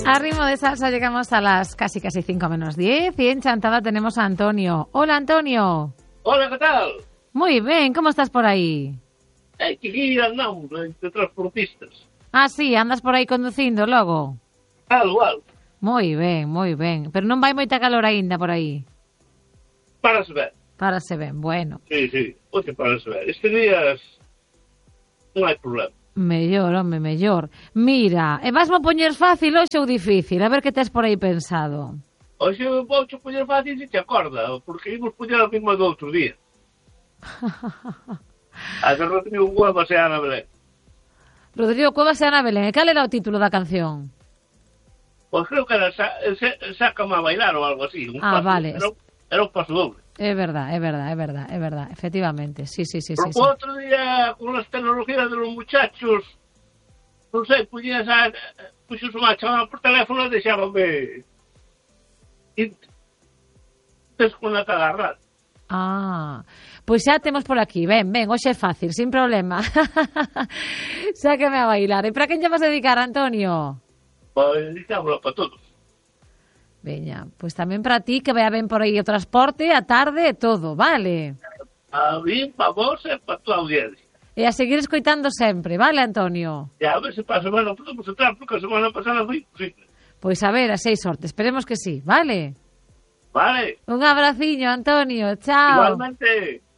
A ritmo de salsa llegamos a las casi 5 menos 10 y en Chantada tenemos a Antonio. Hola, Antonio. Hola, ¿qué tal? Muy bien, ¿cómo estás por ahí? Aquí andamos, de transportistas. Ah, sí, andas por aí conducindo logo? Algo. Moi ben. Pero non vai moita calor aínda por aí? Para se ver. Para se ben, bueno. Sí, oxe, para se ver. Estes días non hai problema. Mellor, home, mellor. Mira, e vasmo poñer fácil hoxe ou difícil? A ver que tes por aí pensado. Oxe, vou te poñer fácil se te acorda, porque imos poñer a misma do outro día. A que Rodrigo Cuevas e Ana Belén. Rodrigo Cuevas e Ana Belén. E cal era o título da canción? Pois creo que era Sácame a bailar ou algo así. Vale. Era un paso doble. É verdad, efectivamente. Sí. Pero o outro día, con as tecnologías de los muchachos, non sei, puxos unha chamada por teléfono e deixábame desconectada a radio. Pois xa temos por aquí. Ben, hoxe é fácil, sin problema. Sáqueme a bailar. E para quen lle vas a dedicar, Antonio? Pois dedicámoslo para todos. Veña, pois tamén para ti, que vea ben por aí o transporte, a tarde e todo, vale? A mí, para vos e para tua audiencia. E a seguir escoitando sempre, vale, Antonio? E a ver se para a semana podemos entrar, porque a semana pasada foi imposible. Pois a ver, a 6 sorte, esperemos que sí, vale? Vale. Un abraciño, Antonio, chao. Igualmente.